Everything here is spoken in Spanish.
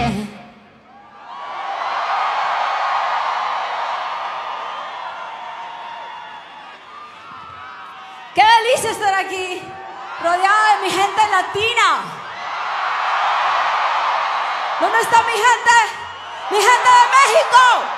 Qué delicia estar aquí, rodeada de mi gente latina. ¿Dónde está mi gente? ¡Mi gente de México!